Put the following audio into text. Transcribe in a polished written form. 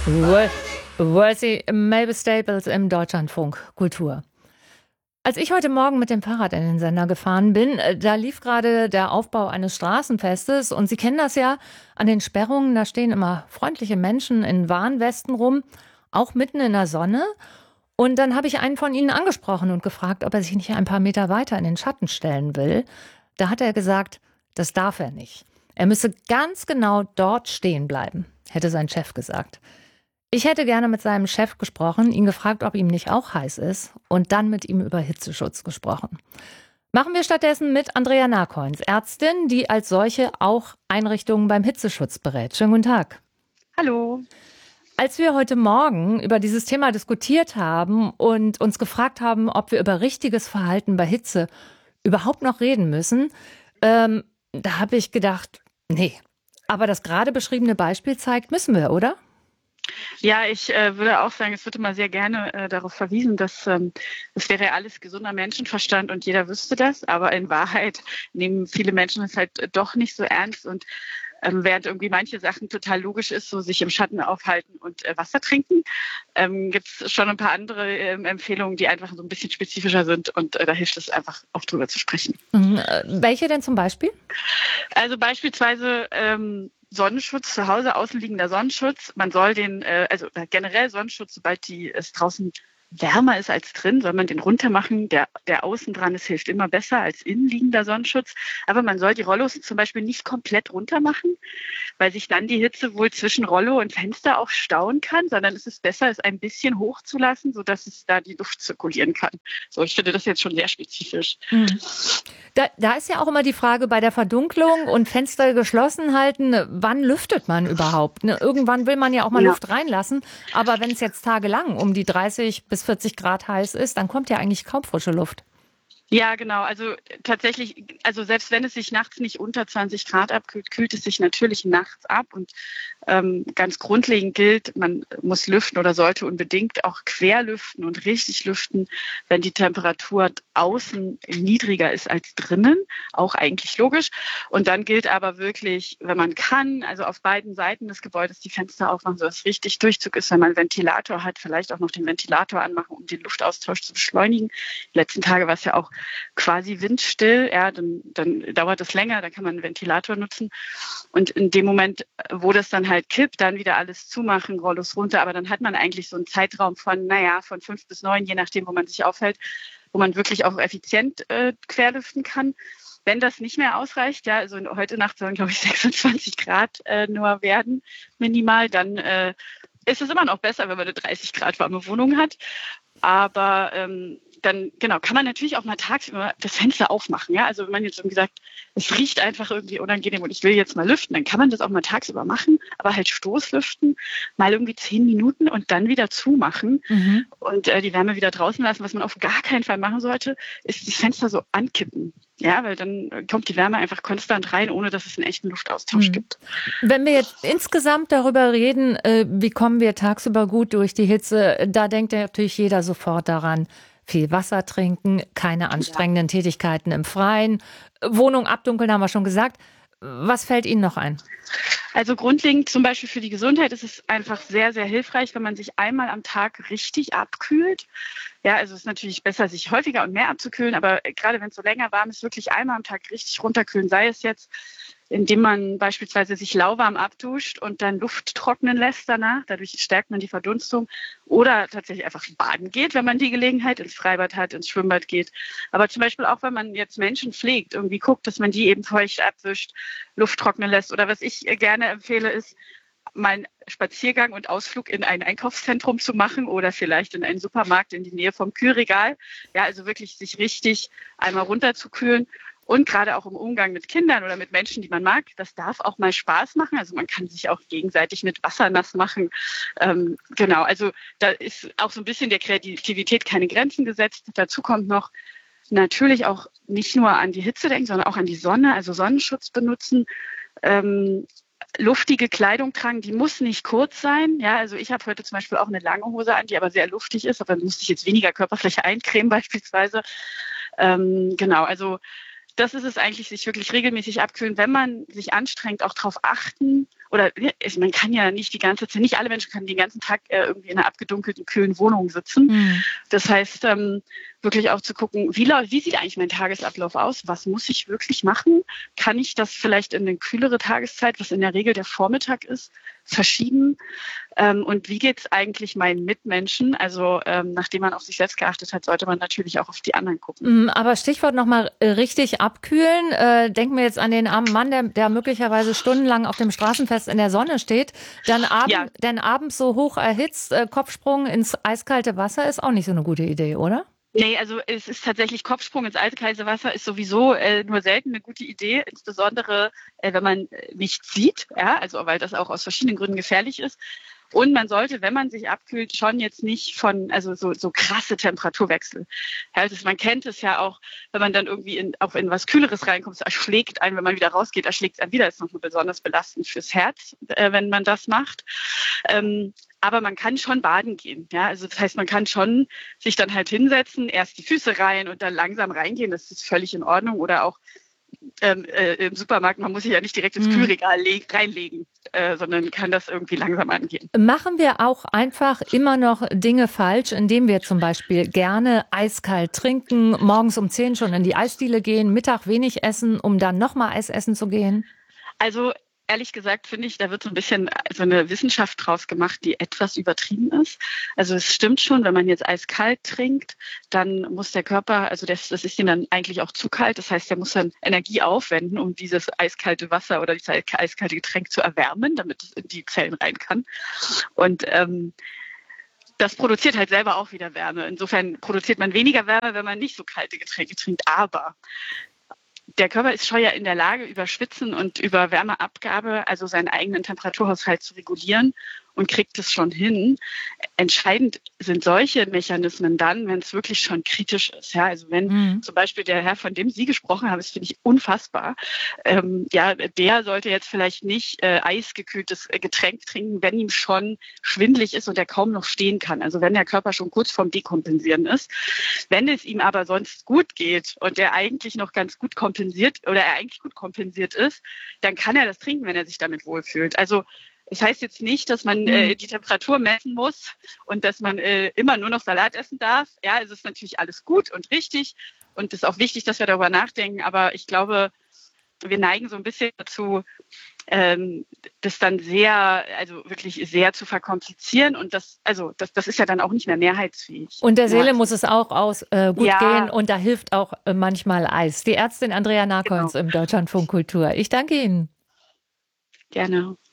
Wor- Worthy Mavis Staples im Deutschlandfunk Kultur. Als ich heute Morgen mit dem Fahrrad in den Sender gefahren bin, da lief gerade der Aufbau eines Straßenfestes. Und Sie kennen das ja, an den Sperrungen, da stehen immer freundliche Menschen in Warnwesten rum, auch mitten in der Sonne. Und dann habe ich einen von ihnen angesprochen und gefragt, ob er sich nicht ein paar Meter weiter in den Schatten stellen will. Da hat er gesagt, das darf er nicht. Er müsse ganz genau dort stehen bleiben, hätte sein Chef gesagt. Ich hätte gerne mit seinem Chef gesprochen, ihn gefragt, ob ihm nicht auch heiß ist und dann mit ihm über Hitzeschutz gesprochen. Machen wir stattdessen mit Andrea Nakoins, Ärztin, die als solche auch Einrichtungen beim Hitzeschutz berät. Schönen guten Tag. Hallo. Als wir heute Morgen über dieses Thema diskutiert haben und uns gefragt haben, ob wir über richtiges Verhalten bei Hitze überhaupt noch reden müssen, da habe ich gedacht, nee. Aber das gerade beschriebene Beispiel zeigt, müssen wir, oder? Ja, ich würde auch sagen, es wird immer sehr gerne darauf verwiesen, dass es wäre ja alles gesunder Menschenverstand und jeder wüsste das. Aber in Wahrheit nehmen viele Menschen es halt doch nicht so ernst. Und während irgendwie manche Sachen total logisch ist, so sich im Schatten aufhalten und Wasser trinken, gibt es schon ein paar andere Empfehlungen, die einfach so ein bisschen spezifischer sind. Und da hilft es einfach auch drüber zu sprechen. Welche denn zum Beispiel? Also beispielsweise Sonnenschutz zu Hause, außenliegender Sonnenschutz. Man soll den, also generell Sonnenschutz, sobald es draußen wärmer ist als drin, soll man den runter machen. Der außen dran ist, hilft immer besser als innenliegender Sonnenschutz. Aber man soll die Rollos zum Beispiel nicht komplett runter machen, weil sich dann die Hitze wohl zwischen Rollo und Fenster auch stauen kann, sondern es ist besser, es ein bisschen hochzulassen, sodass es da die Luft zirkulieren kann. So, ich finde das jetzt schon sehr spezifisch. Da ist ja auch immer die Frage bei der Verdunklung und Fenster geschlossen halten, wann lüftet man überhaupt? Irgendwann will man ja auch mal Luft reinlassen, aber wenn es jetzt tagelang um die 30 bis 40 Grad heiß ist, dann kommt ja eigentlich kaum frische Luft. Ja, genau. Also tatsächlich, also selbst wenn es sich nachts nicht unter 20 Grad abkühlt, kühlt es sich natürlich nachts ab. Und ganz grundlegend gilt, man muss lüften oder sollte unbedingt auch quer lüften und richtig lüften, wenn die Temperatur außen niedriger ist als drinnen. Auch eigentlich logisch. Und dann gilt aber wirklich, wenn man kann, also auf beiden Seiten des Gebäudes die Fenster aufmachen, sodass richtig Durchzug ist. Wenn man einen Ventilator hat, vielleicht auch noch den Ventilator anmachen, um den Luftaustausch zu beschleunigen. Die letzten Tage war es ja auch quasi windstill, ja, dann dauert es länger, dann kann man einen Ventilator nutzen. Und in dem Moment, wo das dann halt kippt, dann wieder alles zumachen, Rollos runter, aber dann hat man eigentlich so einen Zeitraum von 5 bis 9, je nachdem, wo man sich aufhält, wo man wirklich auch effizient querlüften kann. Wenn das nicht mehr ausreicht, ja, also heute Nacht sollen, glaube ich, 26 Grad nur werden, minimal, dann ist es immer noch besser, wenn man eine 30 Grad warme Wohnung hat. Aber dann genau kann man natürlich auch mal tagsüber das Fenster aufmachen. Ja? Also wenn man jetzt irgendwie sagt, es riecht einfach irgendwie unangenehm und ich will jetzt mal lüften, dann kann man das auch mal tagsüber machen, aber halt Stoßlüften, mal irgendwie 10 Minuten und dann wieder zumachen und die Wärme wieder draußen lassen. Was man auf gar keinen Fall machen sollte, ist die Fenster so ankippen. Ja, weil dann kommt die Wärme einfach konstant rein, ohne dass es einen echten Luftaustausch gibt. Wenn wir jetzt insgesamt darüber reden, wie kommen wir tagsüber gut durch die Hitze, da denkt ja natürlich jeder sofort daran, viel Wasser trinken, keine anstrengenden Tätigkeiten im Freien, Wohnung abdunkeln, haben wir schon gesagt. Was fällt Ihnen noch ein? Also grundlegend zum Beispiel für die Gesundheit ist es einfach sehr, sehr hilfreich, wenn man sich einmal am Tag richtig abkühlt. Ja, also es ist natürlich besser, sich häufiger und mehr abzukühlen, aber gerade wenn es so länger warm ist, wirklich einmal am Tag richtig runterkühlen, sei es jetzt, indem man beispielsweise sich lauwarm abduscht und dann Luft trocknen lässt danach. Dadurch stärkt man die Verdunstung. Oder tatsächlich einfach baden geht, wenn man die Gelegenheit ins Freibad hat, ins Schwimmbad geht. Aber zum Beispiel auch, wenn man jetzt Menschen pflegt, irgendwie guckt, dass man die eben feucht abwischt, Luft trocknen lässt. Oder was ich gerne empfehle, ist, mal einen Spaziergang und Ausflug in ein Einkaufszentrum zu machen oder vielleicht in einen Supermarkt in die Nähe vom Kühlregal. Ja, also wirklich sich richtig einmal runterzukühlen. Und gerade auch im Umgang mit Kindern oder mit Menschen, die man mag, das darf auch mal Spaß machen. Also man kann sich auch gegenseitig mit Wasser nass machen. Genau, also da ist auch so ein bisschen der Kreativität keine Grenzen gesetzt. Dazu kommt noch natürlich auch nicht nur an die Hitze denken, sondern auch an die Sonne, also Sonnenschutz benutzen. Luftige Kleidung tragen, die muss nicht kurz sein. Ja, also ich habe heute zum Beispiel auch eine lange Hose an, die aber sehr luftig ist, aber dann musste ich jetzt weniger Körperfläche eincremen beispielsweise. Genau, also das ist es eigentlich, sich wirklich regelmäßig abkühlen, wenn man sich anstrengt, auch darauf achten oder man kann ja nicht die ganze Zeit, nicht alle Menschen können den ganzen Tag irgendwie in einer abgedunkelten, kühlen Wohnung sitzen. Das heißt, wirklich auch zu gucken, wie sieht eigentlich mein Tagesablauf aus? Was muss ich wirklich machen? Kann ich das vielleicht in eine kühlere Tageszeit, was in der Regel der Vormittag ist, verschieben? Und wie geht es eigentlich meinen Mitmenschen? Also nachdem man auf sich selbst geachtet hat, sollte man natürlich auch auf die anderen gucken. Aber Stichwort nochmal richtig abkühlen. Denken wir jetzt an den armen Mann, der möglicherweise stundenlang auf dem Straßenfest in der Sonne steht, dann abends so hoch erhitzt, Kopfsprung ins eiskalte Wasser ist auch nicht so eine gute Idee, oder? Nee, also es ist tatsächlich Kopfsprung ins eiskalte Wasser ist sowieso nur selten eine gute Idee, insbesondere wenn man nichts sieht, ja, also weil das auch aus verschiedenen Gründen gefährlich ist. Und man sollte, wenn man sich abkühlt, schon jetzt nicht also so krasse Temperaturwechsel. Ja, man kennt es ja auch, wenn man dann irgendwie in was Kühleres reinkommt, es erschlägt einen, wenn man wieder rausgeht, erschlägt es einen wieder. Das ist noch besonders belastend fürs Herz, wenn man das macht. Aber man kann schon baden gehen. Ja, also das heißt, man kann schon sich dann halt hinsetzen, erst die Füße rein und dann langsam reingehen. Das ist völlig in Ordnung. Oder auch im Supermarkt, man muss sich ja nicht direkt ins Kühlregal reinlegen, sondern kann das irgendwie langsam angehen. Machen wir auch einfach immer noch Dinge falsch, indem wir zum Beispiel gerne eiskalt trinken, morgens um 10 schon in die Eisdiele gehen, Mittag wenig essen, um dann nochmal Eis essen zu gehen? Also ehrlich gesagt finde ich, da wird so ein bisschen so eine Wissenschaft draus gemacht, die etwas übertrieben ist. Also es stimmt schon, wenn man jetzt eiskalt trinkt, dann muss der Körper, also das ist ihm dann eigentlich auch zu kalt. Das heißt, der muss dann Energie aufwenden, um dieses eiskalte Wasser oder dieses eiskalte Getränk zu erwärmen, damit es in die Zellen rein kann. Und das produziert halt selber auch wieder Wärme. Insofern produziert man weniger Wärme, wenn man nicht so kalte Getränke trinkt. Aber der Körper ist schon ja in der Lage, über Schwitzen und über Wärmeabgabe, also seinen eigenen Temperaturhaushalt zu regulieren und kriegt es schon hin. Entscheidend sind solche Mechanismen dann, wenn es wirklich schon kritisch ist. Ja, also wenn zum Beispiel der Herr, von dem Sie gesprochen haben, das finde ich unfassbar, der sollte jetzt vielleicht nicht eisgekühltes Getränk trinken, wenn ihm schon schwindelig ist und er kaum noch stehen kann. Also wenn der Körper schon kurz vorm Dekompensieren ist. Wenn es ihm aber sonst gut geht und er eigentlich noch ganz gut kompensiert oder er eigentlich gut kompensiert ist, dann kann er das trinken, wenn er sich damit wohlfühlt. Also das heißt jetzt nicht, dass man die Temperatur messen muss und dass man immer nur noch Salat essen darf. Ja, es ist natürlich alles gut und richtig und es ist auch wichtig, dass wir darüber nachdenken. Aber ich glaube, wir neigen so ein bisschen dazu, das dann wirklich sehr zu verkomplizieren. Und das ist ja dann auch nicht mehr mehrheitsfähig. Und der Seele muss es auch gut gehen und da hilft auch manchmal Eis. Die Ärztin Andrea Nakolns im Deutschlandfunk Kultur. Ich danke Ihnen. Gerne.